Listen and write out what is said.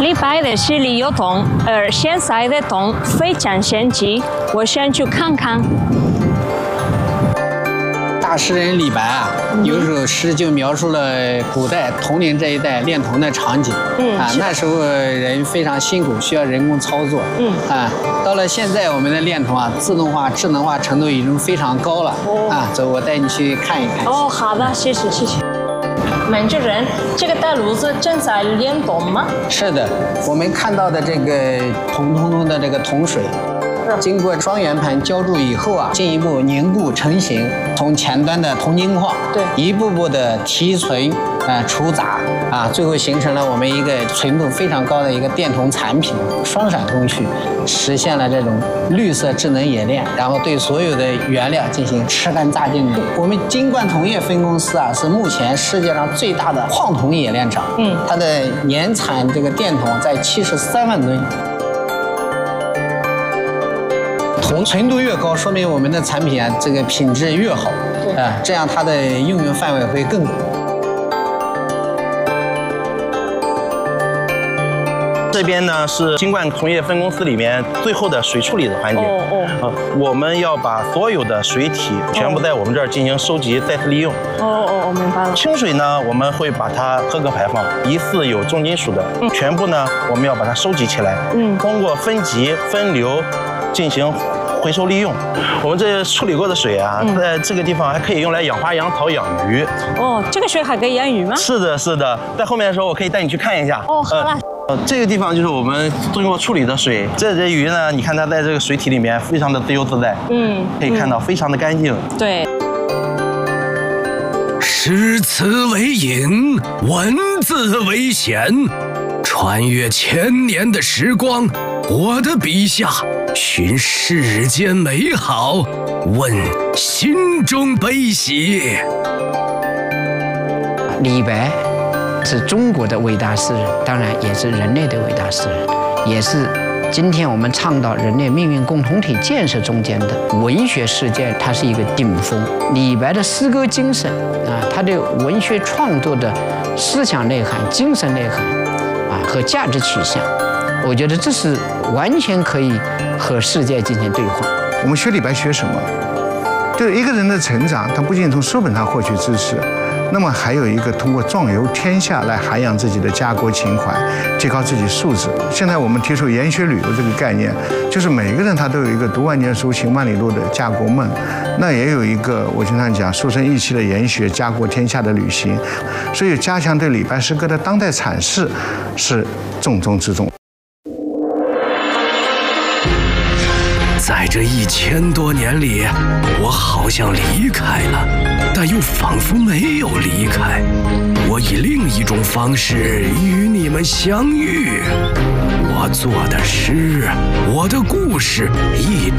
李白的诗里有铜，而现在的铜非常神奇，我想去看看。 大诗人李白啊，有一首诗就描述了古代铜陵这一带炼铜的场景。那时候人非常辛苦，需要人工操作。到了现在我们的炼铜啊，自动化、智能化程度已经非常高了。走，我带你去看一看。 哦，好的，谢谢谢谢。满主人，这个大炉子正在炼铜吗？ 是的，我们看到的这个红彤彤的这个铜水，经过双圆盘浇筑以后啊，进一步凝固成型，从前端的铜精矿，一步步的提纯、除杂最后形成了我们一个纯度非常高的一个电铜产品，双闪工序，实现了这种绿色智能冶炼，然后对所有的原料进行吃干榨净。我们金冠铜业分公司是目前世界上最大的矿铜冶炼厂，它的年产这个电铜在73万吨。铜纯度越高，说明我们的产品这个品质越好，这样它的应用范围会更广。 这边呢是金冠铜业分公司里面最后的水处理的环节。我们要把所有的水体全部在我们这儿进行收集、再次利用。 我明白了。 清水呢，我们会把它合格排放，疑似有重金属的，全部呢我们要把它收集起来，通过分级、分流进行回收利用。我们这处理过的水啊，在这个地方还可以用来养花、养草、养鱼。 这个水还可以养鱼吗？ 是的，是的。在后面的时候，我可以带你去看一下。 好了。 这个地方就是我们经过处理的水，这些鱼呢，你看它在这个水体里面非常的自由自在，可以看到非常的干净。 对。 诗词为引，文字为弦，穿越千年的时光，我的笔下寻世间美好，问心中悲喜。 李白是中国的伟大诗人，当然也是人类的伟大诗人，也是今天我们倡导人类命运共同体建设中间的文学世界，它是一个顶峰。李白的诗歌精神他的文学创作的思想内涵、精神内涵和价值取向，我觉得这是完全可以和世界进行对话。 我们学李白学什么？就是一个人的成长，他不仅从书本上获取知识，那么还有一个通过壮游天下来涵养自己的家国情怀，提高自己素质。现在我们提出研学旅游这个概念，就是每个人他都有一个读万卷书、行万里路的家国梦，那也有一个我经常讲书生意气的研学、家国天下的旅行。所以加强对李白诗歌的当代阐释是重中之重。 在这1000多年里，我好像离开了，但又仿佛没有离开。我以另一种方式与你们相遇。我做的诗，我的故事，一